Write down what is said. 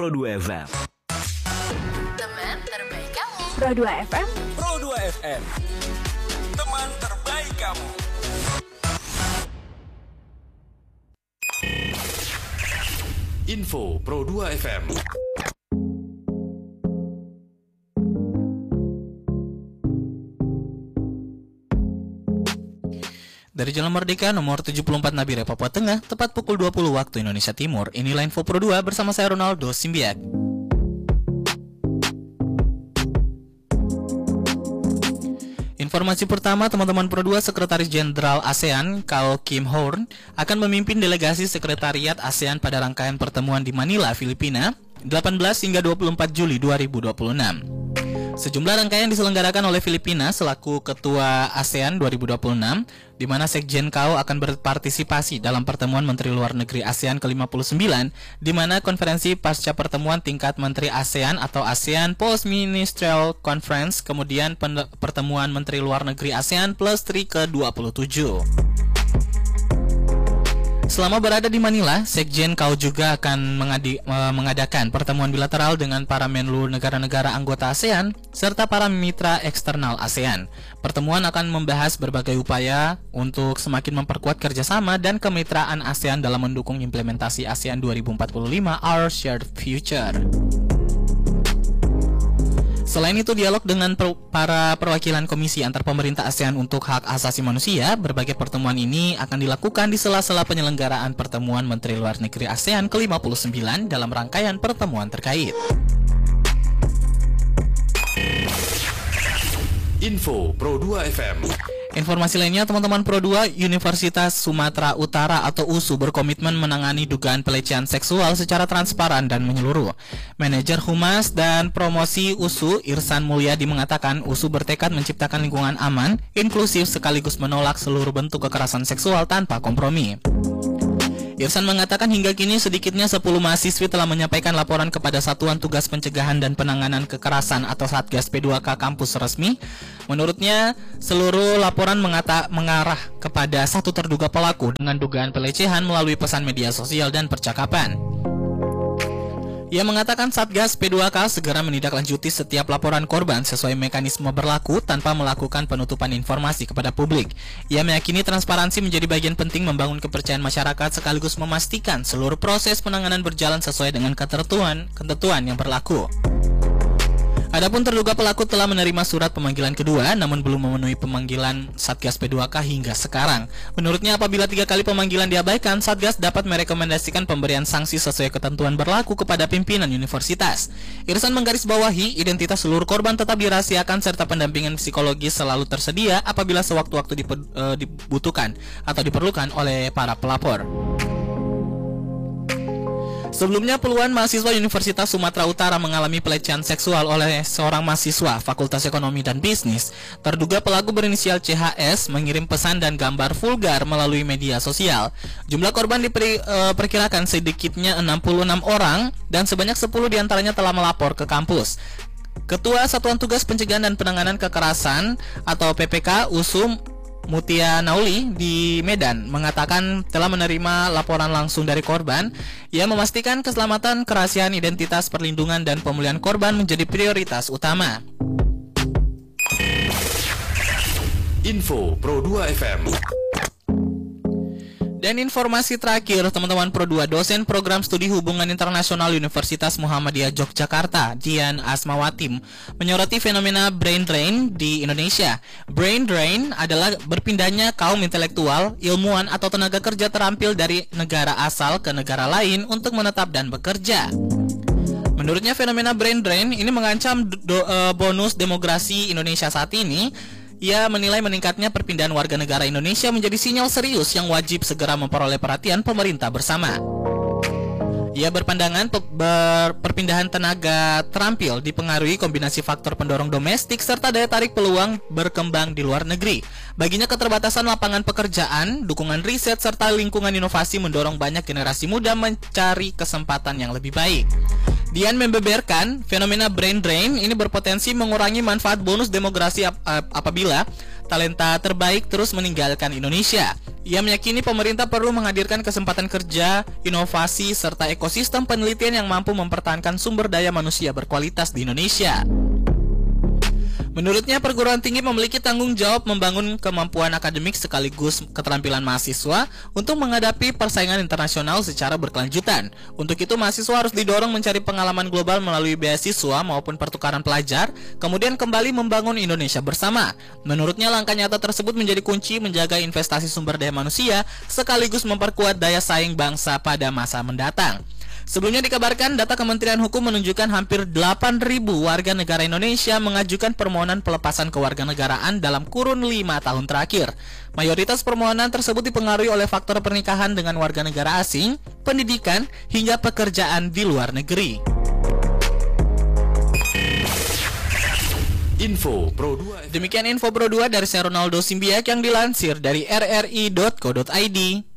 Pro 2 FM. Teman terbaik kamu. Pro 2 FM. Pro 2 FM. Teman terbaik kamu. Info Pro 2 FM. Dari Jalan Merdeka nomor 74 Nabire, Papua Tengah, tepat pukul 20 waktu Indonesia Timur. Inilah Info Pro 2 bersama saya Ronaldo Simbiak. Informasi pertama, teman-teman Pro 2, Sekretaris Jenderal ASEAN Kao Kim Horn akan memimpin delegasi Sekretariat ASEAN pada rangkaian pertemuan di Manila, Filipina, 18 hingga 24 Juli 2026. Sejumlah rangkaian diselenggarakan oleh Filipina selaku Ketua ASEAN 2026, di mana Sekjen Kao akan berpartisipasi dalam pertemuan Menteri Luar Negeri ASEAN ke-59, di mana konferensi pasca pertemuan tingkat Menteri ASEAN atau ASEAN Post-Ministerial Conference, kemudian pertemuan Menteri Luar Negeri ASEAN Plus 3 ke-27. Selama berada di Manila, Sekjen Kao juga akan mengadakan pertemuan bilateral dengan para menlu negara-negara anggota ASEAN serta para mitra eksternal ASEAN. Pertemuan akan membahas berbagai upaya untuk semakin memperkuat kerjasama dan kemitraan ASEAN dalam mendukung implementasi ASEAN 2045 Our Shared Future. Selain itu, dialog dengan para perwakilan Komisi Antar Pemerintah ASEAN untuk Hak Asasi Manusia, berbagai pertemuan ini akan dilakukan di sela-sela penyelenggaraan pertemuan Menteri Luar Negeri ASEAN ke-59 dalam rangkaian pertemuan terkait. Info Pro 2 FM. Informasi lainnya, teman-teman Pro 2, Universitas Sumatera Utara atau USU berkomitmen menangani dugaan pelecehan seksual secara transparan dan menyeluruh. Manajer Humas dan Promosi USU, Irsan Mulyadi, mengatakan USU bertekad menciptakan lingkungan aman, inklusif sekaligus menolak seluruh bentuk kekerasan seksual tanpa kompromi. Irsan mengatakan hingga kini sedikitnya 10 mahasiswi telah menyampaikan laporan kepada Satuan Tugas Pencegahan dan Penanganan Kekerasan atau Satgas P2K kampus resmi. Menurutnya, seluruh laporan mengarah kepada satu terduga pelaku dengan dugaan pelecehan melalui pesan media sosial dan percakapan. Ia mengatakan Satgas P2K segera menindaklanjuti setiap laporan korban sesuai mekanisme berlaku tanpa melakukan penutupan informasi kepada publik. Ia meyakini transparansi menjadi bagian penting membangun kepercayaan masyarakat sekaligus memastikan seluruh proses penanganan berjalan sesuai dengan ketentuan yang berlaku. Adapun terduga pelaku telah menerima surat pemanggilan kedua, namun belum memenuhi pemanggilan Satgas P2K hingga sekarang. Menurutnya, apabila 3 kali pemanggilan diabaikan, Satgas dapat merekomendasikan pemberian sanksi sesuai ketentuan berlaku kepada pimpinan universitas. Irsan menggarisbawahi identitas seluruh korban tetap dirahasiakan serta pendampingan psikologis selalu tersedia apabila sewaktu-waktu dibutuhkan atau diperlukan oleh para pelapor. Sebelumnya, puluhan mahasiswa Universitas Sumatera Utara mengalami pelecehan seksual oleh seorang mahasiswa Fakultas Ekonomi dan Bisnis. Terduga pelaku berinisial CHS mengirim pesan dan gambar vulgar melalui media sosial. Jumlah korban diperkirakan sedikitnya 66 orang dan sebanyak 10 diantaranya telah melapor ke kampus. Ketua Satuan Tugas Pencegahan dan Penanganan Kekerasan atau PPK USU Mutia Nauli di Medan mengatakan telah menerima laporan langsung dari korban. Ia memastikan keselamatan, kerahasiaan identitas, perlindungan, dan pemulihan korban menjadi prioritas utama. Info Pro 2 FM. Dan informasi terakhir, teman-teman Pro 2, dosen program studi hubungan internasional Universitas Muhammadiyah Yogyakarta, Dian Asmawati, menyoroti fenomena brain drain di Indonesia. Brain drain adalah berpindahnya kaum intelektual, ilmuwan, atau tenaga kerja terampil dari negara asal ke negara lain untuk menetap dan bekerja. Menurutnya, fenomena brain drain ini mengancam bonus demografi Indonesia saat ini. Ia menilai meningkatnya perpindahan warga negara Indonesia menjadi sinyal serius yang wajib segera memperoleh perhatian pemerintah bersama. Ia berpandangan perpindahan tenaga terampil dipengaruhi kombinasi faktor pendorong domestik serta daya tarik peluang berkembang di luar negeri. Baginya, keterbatasan lapangan pekerjaan, dukungan riset, serta lingkungan inovasi mendorong banyak generasi muda mencari kesempatan yang lebih baik. Dian membeberkan fenomena brain drain ini berpotensi mengurangi manfaat bonus demografi apabila talenta terbaik terus meninggalkan Indonesia. Ia meyakini pemerintah perlu menghadirkan kesempatan kerja, inovasi, serta ekosistem penelitian yang mampu mempertahankan sumber daya manusia berkualitas di Indonesia. Menurutnya, perguruan tinggi memiliki tanggung jawab membangun kemampuan akademik sekaligus keterampilan mahasiswa untuk menghadapi persaingan internasional secara berkelanjutan. Untuk itu, mahasiswa harus didorong mencari pengalaman global melalui beasiswa maupun pertukaran pelajar, kemudian kembali membangun Indonesia bersama. Menurutnya, langkah nyata tersebut menjadi kunci menjaga investasi sumber daya manusia sekaligus memperkuat daya saing bangsa pada masa mendatang. Sebelumnya dikabarkan data Kementerian Hukum menunjukkan hampir 8.000 warga negara Indonesia mengajukan permohonan pelepasan kewarganegaraan dalam kurun 5 tahun terakhir. Mayoritas permohonan tersebut dipengaruhi oleh faktor pernikahan dengan warga negara asing, pendidikan, hingga pekerjaan di luar negeri. Info Pro 2 FM. Demikian info Pro 2 dari saya Ronaldo Simbiak yang dilansir dari rri.co.id.